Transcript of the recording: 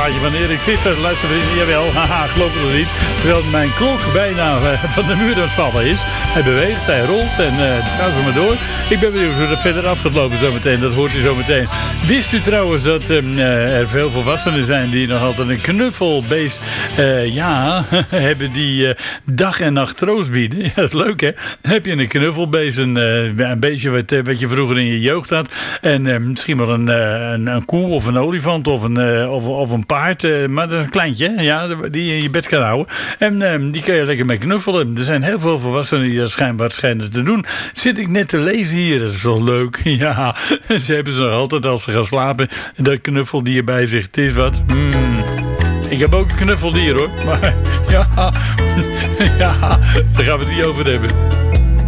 plaatje van Erik Visser. Luister eens, jawel, haha, geloof het nog niet. Terwijl mijn klok bijna van de muur aan het vallen is. Hij beweegt, hij rolt en gaan we maar door. Ik ben benieuwd hoe dat verder af gaat lopen zometeen. Dat hoort u zometeen. Wist u trouwens dat er veel volwassenen zijn die nog altijd een knuffelbeest hebben die dag en nacht troost bieden? Ja, dat is leuk, hè? Dan heb je een knuffelbeest, een beestje wat je vroeger in je jeugd had. En misschien wel een koe of een olifant of een paard. Maar dat is een kleintje, ja, die je in je bed kan houden. En die kun je lekker mee knuffelen. Er zijn heel veel volwassenen die dat schijnbaar schijnen te doen. Zit ik net te lezen hier, dat is toch leuk? Ja, ze hebben ze nog altijd als ze gaan slapen. Dat knuffeldier bij zich, het is wat. Ik heb ook een knuffeldier hoor. Maar ja, daar gaan we het niet over hebben.